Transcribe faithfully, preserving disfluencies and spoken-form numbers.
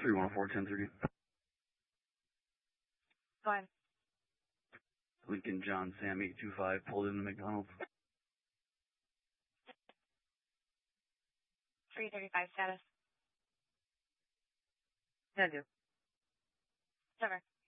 three one four, ten thirty. Go ahead. Lincoln John Sam eight two five pulled into McDonald's. three thirty-five status. Can do. Over.